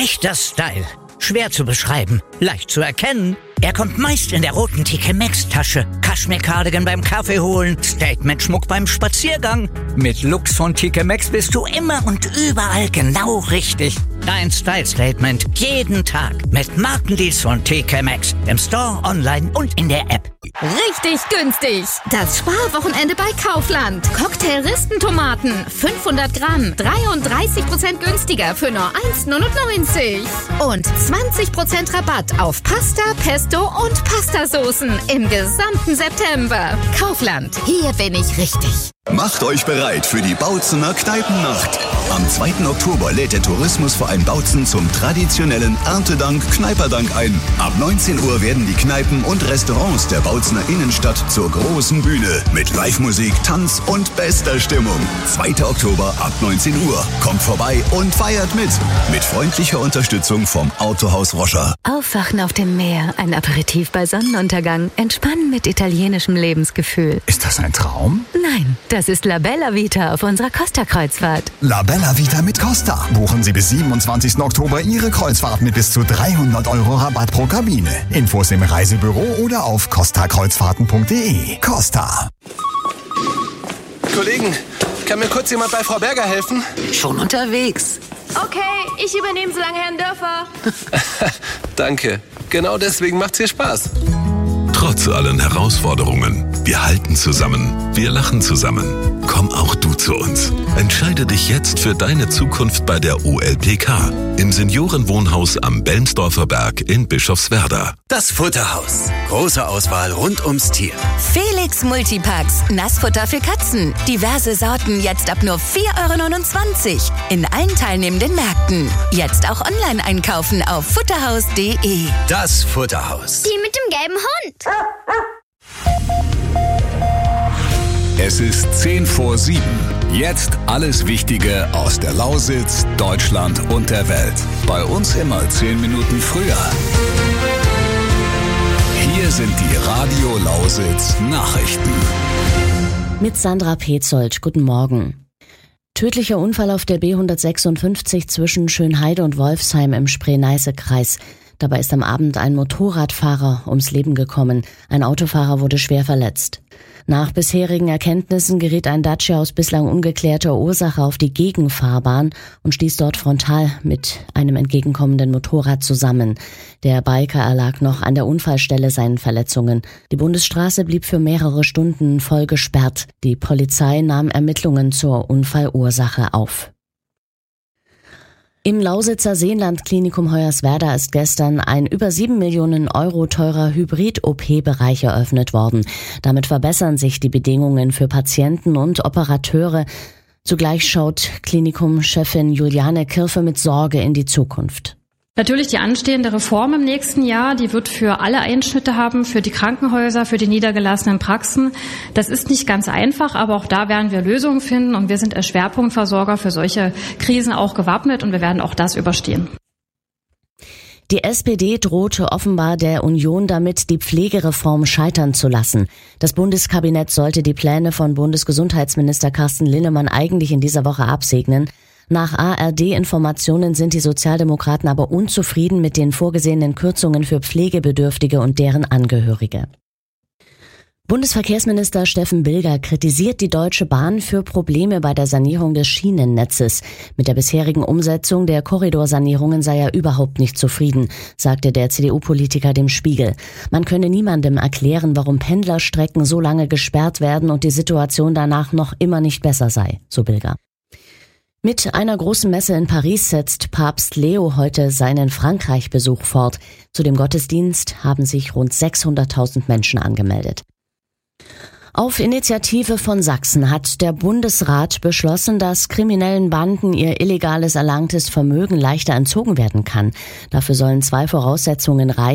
Echter Style. Schwer zu beschreiben, leicht zu erkennen. Er kommt meist in der roten TK Maxx Tasche, Kaschmir-Cardigan beim Kaffee holen, Statement-Schmuck beim Spaziergang. Mit Looks von TK Maxx bist du immer und überall genau richtig. Dein Style-Statement jeden Tag mit Markendeals von TK Maxx im Store, online und in der App. Richtig günstig. Das Sparwochenende bei Kaufland. Cocktail-Ristentomaten 500 Gramm, 33% günstiger für nur 1,99. Und 20% Rabatt auf Pasta, Pesto und Pastasoßen im gesamten September. Kaufland, hier bin ich richtig. Macht euch bereit für die Bautzener Kneipennacht. Am 2. Oktober lädt der Tourismusverein Bautzen zum traditionellen Erntedank-Kneiperdank ein. Ab 19 Uhr werden die Kneipen und Restaurants der Bautzener Innenstadt zur großen Bühne mit Live-Musik, Tanz und bester Stimmung. 2. Oktober ab 19 Uhr. Kommt vorbei und feiert mit. Mit freundlicher Unterstützung vom Autohaus Roscher. Aufwachen auf dem Meer, ein Aperitif bei Sonnenuntergang, entspannen mit italienischem Lebensgefühl. Ist das ein Traum? Nein, das ist La Bella Vita auf unserer Costa-Kreuzfahrt. La Bella Vita mit Costa. Buchen Sie bis 27. Oktober Ihre Kreuzfahrt mit bis zu 300 € Rabatt pro Kabine. Infos im Reisebüro oder auf costakreuzfahrten.de. Costa. Kollegen, kann mir kurz jemand bei Frau Berger helfen? Schon unterwegs. Okay, ich übernehme so lange Herrn Dörfer. Danke. Genau deswegen macht's hier Spaß. Trotz allen Herausforderungen, wir halten zusammen, wir lachen zusammen. Komm auch du zu uns. Entscheide dich jetzt für deine Zukunft bei der OLPK im Seniorenwohnhaus am Belmsdorfer Berg in Bischofswerda. Das Futterhaus. Große Auswahl rund ums Tier. Felix Multipacks. Nassfutter für Katzen. Diverse Sorten jetzt ab nur 4,29 € in allen teilnehmenden Märkten. Jetzt auch online einkaufen auf futterhaus.de. Das Futterhaus. Die mit dem gelben Hund. Es ist 6:50. Jetzt alles Wichtige aus der Lausitz, Deutschland und der Welt. Bei uns immer 10 Minuten früher. Hier sind die Radio Lausitz Nachrichten. Mit Sandra Petzold. Guten Morgen. Tödlicher Unfall auf der B156 zwischen Schönheide und Wolfsheim im Spree-Neiße-Kreis. Dabei ist am Abend ein Motorradfahrer ums Leben gekommen. Ein Autofahrer wurde schwer verletzt. Nach bisherigen Erkenntnissen geriet ein Dacia aus bislang ungeklärter Ursache auf die Gegenfahrbahn und stieß dort frontal mit einem entgegenkommenden Motorrad zusammen. Der Biker erlag noch an der Unfallstelle seinen Verletzungen. Die Bundesstraße blieb für mehrere Stunden voll gesperrt. Die Polizei nahm Ermittlungen zur Unfallursache auf. Im Lausitzer Seenland-Klinikum Hoyerswerda ist gestern ein über 7 Millionen € teurer Hybrid-OP-Bereich eröffnet worden. Damit verbessern sich die Bedingungen für Patienten und Operateure. Zugleich schaut Klinikum-Chefin Juliane Kirfe mit Sorge in die Zukunft. Natürlich die anstehende Reform im nächsten Jahr, die wird für alle Einschnitte haben, für die Krankenhäuser, für die niedergelassenen Praxen. Das ist nicht ganz einfach, aber auch da werden wir Lösungen finden und wir sind als Schwerpunktversorger für solche Krisen auch gewappnet und wir werden auch das überstehen. Die SPD drohte offenbar der Union damit, die Pflegereform scheitern zu lassen. Das Bundeskabinett sollte die Pläne von Bundesgesundheitsminister Carsten Linnemann eigentlich in dieser Woche absegnen. Nach ARD-Informationen sind die Sozialdemokraten aber unzufrieden mit den vorgesehenen Kürzungen für Pflegebedürftige und deren Angehörige. Bundesverkehrsminister Steffen Bilger kritisiert die Deutsche Bahn für Probleme bei der Sanierung des Schienennetzes. Mit der bisherigen Umsetzung der Korridorsanierungen sei er überhaupt nicht zufrieden, sagte der CDU-Politiker dem Spiegel. Man könne niemandem erklären, warum Pendlerstrecken so lange gesperrt werden und die Situation danach noch immer nicht besser sei, so Bilger. Mit einer großen Messe in Paris setzt Papst Leo heute seinen Frankreich-Besuch fort. Zu dem Gottesdienst haben sich rund 600.000 Menschen angemeldet. Auf Initiative von Sachsen hat der Bundesrat beschlossen, dass kriminellen Banden ihr illegales erlangtes Vermögen leichter entzogen werden kann. Dafür sollen 2 Voraussetzungen reichen.